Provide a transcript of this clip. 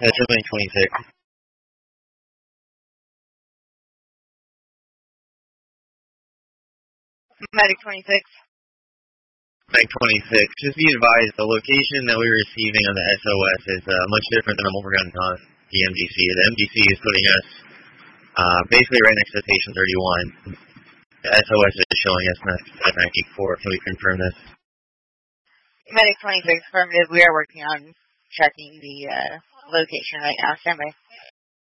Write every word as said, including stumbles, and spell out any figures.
That's Medic twenty-six. Medic twenty-six. Medic twenty-six. Just be advised, the location that we're receiving on the S O S is uh, much different than what we're getting on the M D C. The M D C is putting us uh, basically right next to station thirty-one. The S O S is showing us seven ninety-four. Can we confirm this? Medic twenty-six, affirmative. We are working on checking the uh, location right now. Stand by.